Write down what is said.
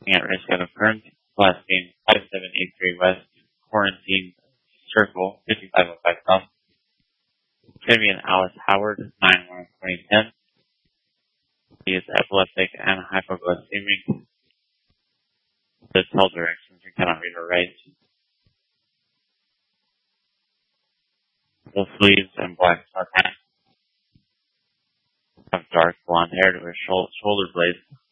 At risk of occurrence, last name 5783 West, quarantine circle 5505 South. Vivian Alice Howard, 9/1/2010. He is epileptic and hypoglycemic. The tell directions you cannot read or write. Full sleeves and black sweatpants. Have dark blonde hair to her shoulder blades.